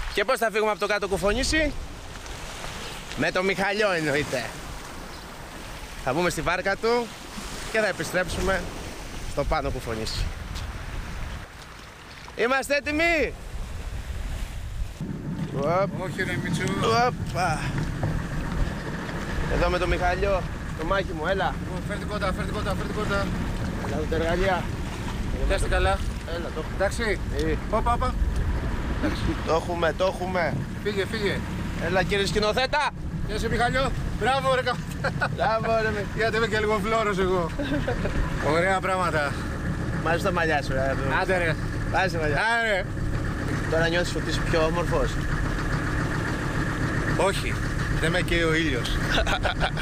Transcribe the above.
Και πώς θα φύγουμε από το κάτω Κουφονήσι? Με το Μιχαλιό εννοείται. Θα μπούμε στη βάρκα του και θα επιστρέψουμε στο πάνω Κουφονήσι. Είμαστε έτοιμοι? Όχι ρε Μιτσού. Οπα. Εδώ με το Μιχαλιό, το μάχη μου, έλα. Φέρ την κότα, φέρ την κότα, φέρ την κότα. Έλα τα εργαλεία. Πιάστε καλά. Έλα, το έχουμε. Εντάξει. Όπα, όπα. Το έχουμε. Φύγε, φύγε. Έλα κύριε σκηνοθέτα. Γεια σου Μιχαλιό. Μπράβο ρε Μπράβο ρε με. γιατί είμαι και λίγο φλόρος εγώ. Ωραία πράγματα. Μ' αρέσει τα μαλλιά σου ρε. Άντε ρε. Βάζεις τα μαλλιά. Άρε. Τώρα νιώθεις ότι είσαι πιο όμορφος? Όχι. Δεν με καίει ο ήλιος.